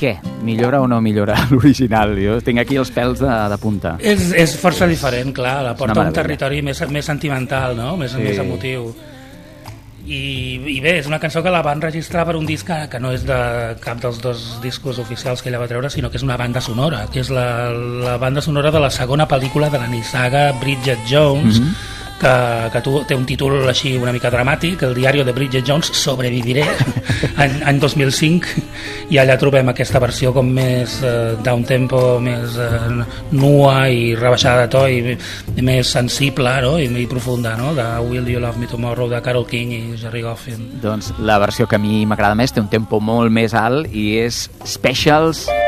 què? Millora o no millora l'original? Jo tinc aquí els pèls de punta. És força diferent, clar, la porta a un territori més sentimental, no? Més emotiu. I bé, és una cançó que la van registrar per un disc que no és de cap dels dos discos oficials que ella va treure, sinó que és una banda sonora, que és la banda sonora de la segona pel·lícula de la nissaga Bridget Jones, que té un títol així una mica dramàtic, El diario de Bridget Jones, Sobreviviré, any 2005, i allà trobem aquesta versió com més down tempo, més nua i rebaixada de to i més sensible, no? I profunda, no? De Will You Love Me Tomorrow de Carole King i Gerry Goffin. Doncs la versió que a mi m'agrada més té un tempo molt més alt i és Specials